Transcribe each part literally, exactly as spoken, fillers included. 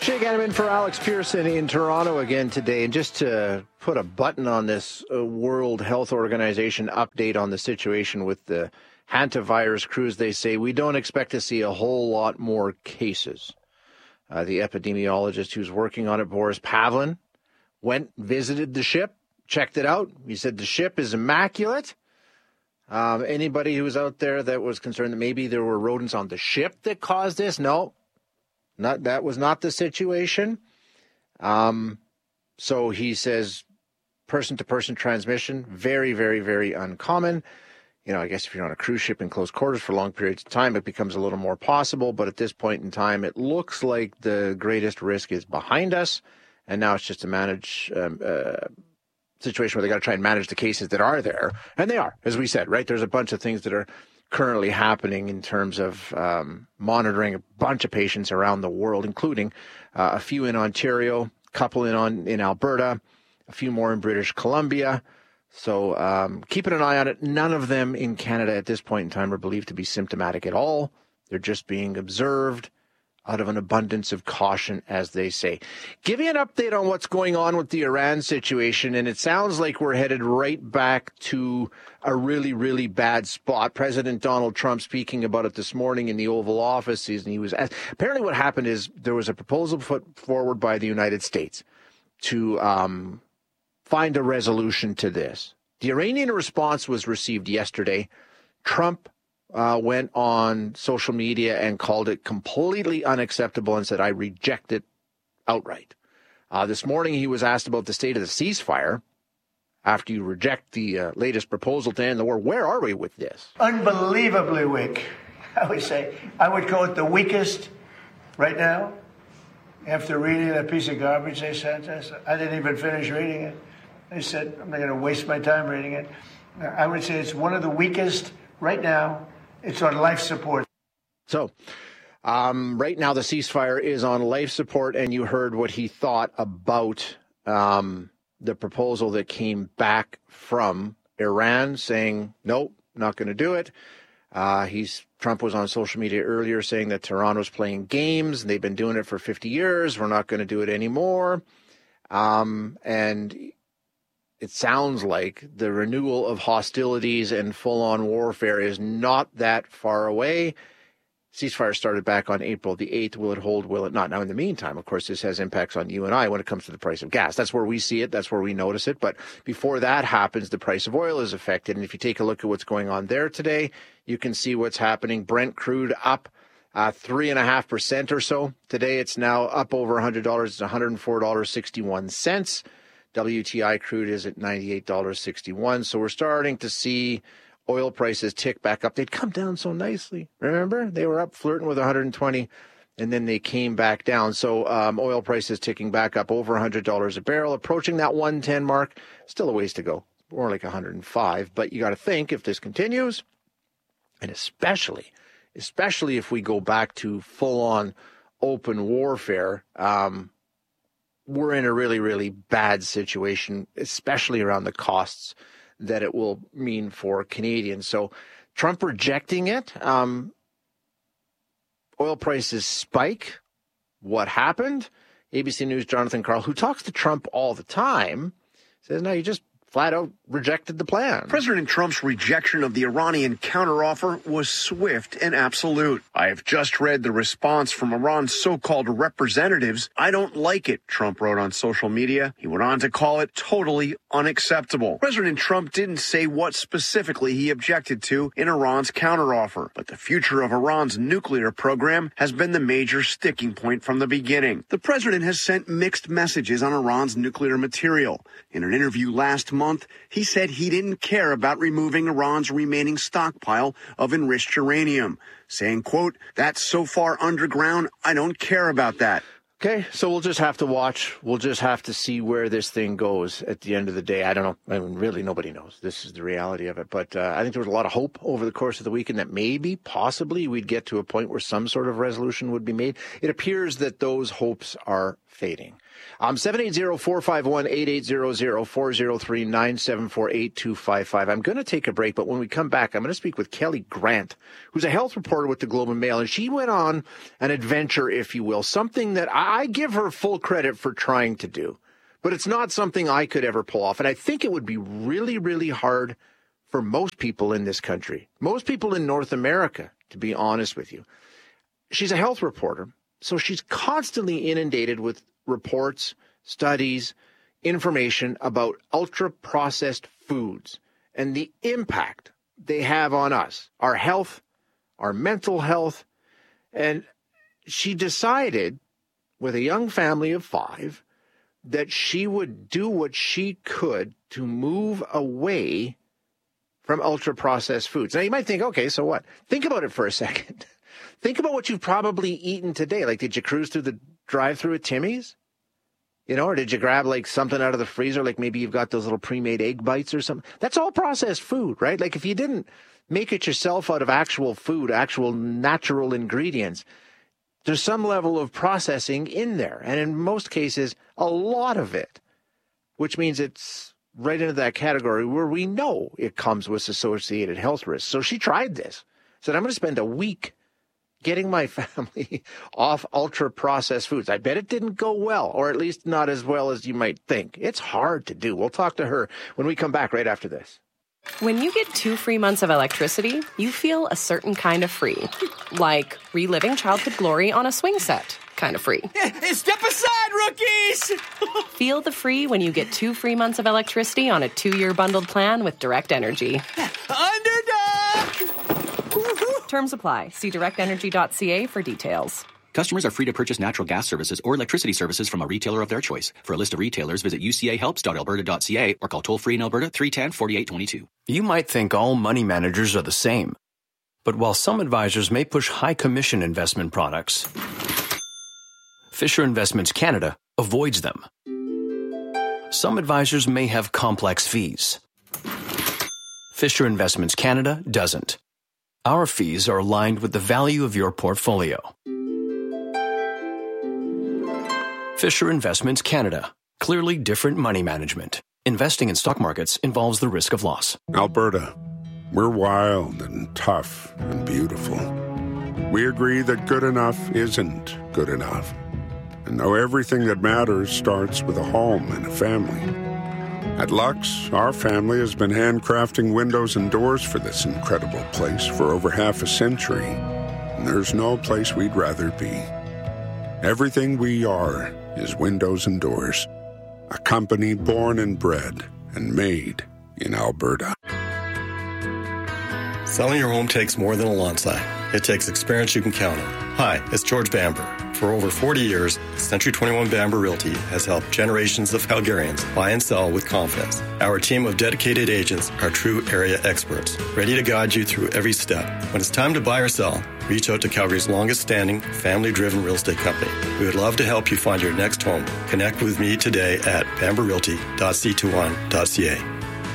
Jake Hanneman for Alex Pearson in Toronto again today. And just to put a button on this uh, World Health Organization update on the situation with the hantavirus cruise, they say we don't expect to see a whole lot more cases. Uh, the epidemiologist who's working on it, Boris Pavlin, went, visited the ship, checked it out. He said the ship is immaculate. Um, anybody who was out there that was concerned that maybe there were rodents on the ship that caused this, no, not that was not the situation. Um, so he says person-to-person transmission, very, very, very uncommon. You know, I guess if you're on a cruise ship in close quarters for long periods of time, it becomes a little more possible. But at this point in time, it looks like the greatest risk is behind us. And now it's just a manage um, uh, situation where they got to try and manage the cases that are there. And they are, as we said, right? There's a bunch of things that are currently happening in terms of um, monitoring a bunch of patients around the world, including uh, a few in Ontario, a couple in, on, in Alberta, a few more in British Columbia. So um, keeping an eye on it. None of them in Canada at this point in time are believed to be symptomatic at all. They're just being observed out of an abundance of caution, as they say. Give you an update on what's going on with the Iran situation, and it sounds like we're headed right back to a really, really bad spot. President Donald Trump speaking about it this morning in the Oval Office, and he was asked, apparently what happened is there was a proposal put forward by the United States to um, find a resolution to this. The Iranian response was received yesterday. Trump uh, went on social media and called it completely unacceptable and said, I reject it outright. Uh, this morning, he was asked about the state of the ceasefire after you reject the uh, latest proposal to end the war. Where are we with this? Unbelievably weak, I would say. I would call it the weakest right now. After reading that piece of garbage they sent us, I didn't even finish reading it. They said, I'm not going to waste my time reading it. I would say it's one of the weakest right now. It's on life support. So um, right now the ceasefire is on life support, and you heard what he thought about um, the proposal that came back from Iran saying, nope, not going to do it. Uh, he's Trump was on social media earlier saying that Tehran was playing games, and they've been doing it for fifty years. We're not going to do it anymore. Um, and it sounds like the renewal of hostilities and full-on warfare is not that far away. Ceasefire started back on April the eighth. Will it hold? Will it not? Now, in the meantime, of course, this has impacts on you and I when it comes to the price of gas. That's where we see it. That's where we notice it. But before that happens, the price of oil is affected. And if you take a look at what's going on there today, you can see what's happening. Brent crude up uh, three point five percent or so. Today, it's now up over one hundred dollars. It's one hundred four dollars and sixty-one cents. W T I crude is at ninety-eight dollars and sixty-one cents. So we're starting to see oil prices tick back up. They'd come down so nicely. Remember? They were up flirting with one hundred twenty, and then they came back down. So um, oil prices ticking back up over one hundred dollars a barrel, approaching that one ten mark. Still a ways to go, more like one hundred five. But you got to think, if this continues, and especially, especially if we go back to full-on open warfare, um, we're in a really, really bad situation, especially around the costs that it will mean for Canadians. So Trump rejecting it, um, oil prices spike. What happened? A B C News' Jonathan Karl, who talks to Trump all the time, says, no, you just flat out rejected the plan. President Trump's rejection of the Iranian counteroffer was swift and absolute. I have just read the response from Iran's so-called representatives. I don't like it, Trump wrote on social media. He went on to call it totally unacceptable. President Trump didn't say what specifically he objected to in Iran's counteroffer, but the future of Iran's nuclear program has been the major sticking point from the beginning. The president has sent mixed messages on Iran's nuclear material. In an interview last month, he said he didn't care about removing Iran's remaining stockpile of enriched uranium, saying, quote, that's so far underground, I don't care about that. Okay, so we'll just have to watch. We'll just have to see where this thing goes at the end of the day. I don't know. I mean, really, nobody knows. This is the reality of it. But uh, I think there was a lot of hope over the course of the weekend that maybe, possibly, we'd get to a point where some sort of resolution would be made. It appears that those hopes are fading. Um, seven eight zero, four five one, eight eight zero zero, four zero three, nine seven four, eight two five five. I'm going to take a break, but when we come back, I'm going to speak with Kelly Grant, who's a health reporter with the Globe and Mail, and she went on an adventure, if you will, something that I give her full credit for trying to do, but it's not something I could ever pull off, and I think it would be really, really hard for most people in this country, most people in North America, to be honest with you. She's a health reporter, so she's constantly inundated with reports, studies, information about ultra-processed foods and the impact they have on us, our health, our mental health. And she decided, with a young family of five, that she would do what she could to move away from ultra-processed foods. Now, you might think, okay, so what? Think about it for a second. Think about what you've probably eaten today. Like, did you cruise through the drive-through at Timmy's? You know, or did you grab like something out of the freezer? Like maybe you've got those little pre-made egg bites or something. That's all processed food, right? Like if you didn't make it yourself out of actual food, actual natural ingredients, there's some level of processing in there. And in most cases, a lot of it, which means it's right into that category where we know it comes with associated health risks. So she tried this. Said, I'm going to spend a week getting my family off ultra-processed foods. I bet it didn't go well, or at least not as well as you might think. It's hard to do. We'll talk to her when we come back right after this. When you get two free months of electricity, you feel a certain kind of free. Like reliving childhood glory on a swing set kind of free. Step aside, rookies! Feel the free when you get two free months of electricity on a two-year bundled plan with Direct Energy. Underdog! Terms apply. See direct energy dot c a for details. Customers are free to purchase natural gas services or electricity services from a retailer of their choice. For a list of retailers, visit u c a helps dot alberta dot c a or call toll-free in Alberta three one zero, four eight two two. You might think all money managers are the same. But while some advisors may push high-commission investment products, Fisher Investments Canada avoids them. Some advisors may have complex fees. Fisher Investments Canada doesn't. Our fees are aligned with the value of your portfolio. Fisher Investments Canada. Clearly different money management. Investing in stock markets involves the risk of loss. Alberta. We're wild and tough and beautiful. We agree that good enough isn't good enough. And know everything that matters starts with a home and a family. At Lux, our family has been handcrafting windows and doors for this incredible place for over half a century. And there's no place we'd rather be. Everything we are is windows and doors. A company born and bred and made in Alberta. Selling your home takes more than a lawn sign. It takes experience you can count on. Hi, it's George Bamber. For over forty years, Century twenty-one Bamber Realty has helped generations of Calgarians buy and sell with confidence. Our team of dedicated agents are true area experts, ready to guide you through every step. When it's time to buy or sell, reach out to Calgary's longest-standing, family-driven real estate company. We would love to help you find your next home. Connect with me today at bamber realty dot c two one dot c a.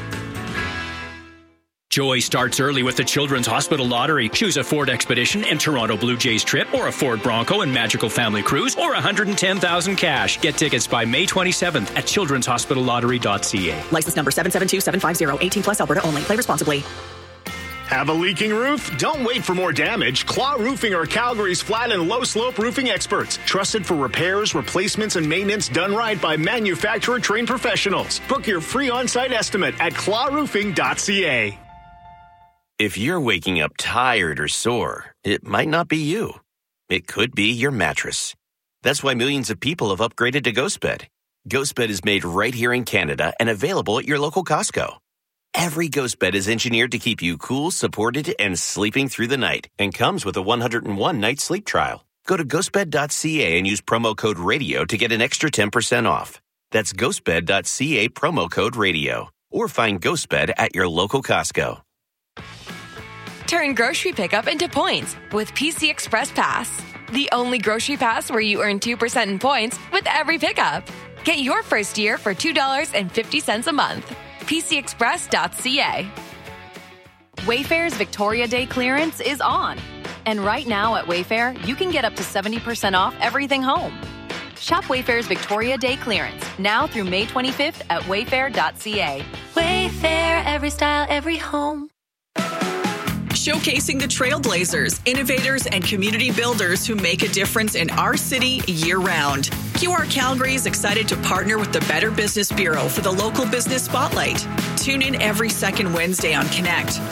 Joy starts early with the Children's Hospital Lottery. Choose a Ford Expedition and Toronto Blue Jays trip, or a Ford Bronco and Magical Family Cruise, or one hundred ten thousand cash. Get tickets by May twenty-seventh at children's hospital lottery dot c a. License number seven seven two seven five zero, eighteen plus Alberta only. Play responsibly. Have a leaking roof? Don't wait for more damage. Claw Roofing are Calgary's flat and low slope roofing experts. Trusted for repairs, replacements, and maintenance done right by manufacturer trained professionals. Book your free on-site estimate at claw roofing dot c a. If you're waking up tired or sore, it might not be you. It could be your mattress. That's why millions of people have upgraded to GhostBed. GhostBed is made right here in Canada and available at your local Costco. Every GhostBed is engineered to keep you cool, supported, and sleeping through the night, and comes with a one hundred one night sleep trial. Go to ghost bed dot c a and use promo code RADIO to get an extra ten percent off. That's ghost bed dot c a, promo code RADIO. Or find GhostBed at your local Costco. Turn grocery pickup into points with P C Express Pass. The only grocery pass where you earn two percent in points with every pickup. Get your first year for two dollars and fifty cents a month. p c express dot c a. Wayfair's Victoria Day clearance is on. And right now at Wayfair, you can get up to seventy percent off everything home. Shop Wayfair's Victoria Day clearance now through May twenty-fifth at wayfair dot c a. Wayfair, every style, every home. Showcasing the trailblazers, innovators, and community builders who make a difference in our city year-round. Q R Calgary is excited to partner with the Better Business Bureau for the Local Business Spotlight. Tune in every second Wednesday on Connect.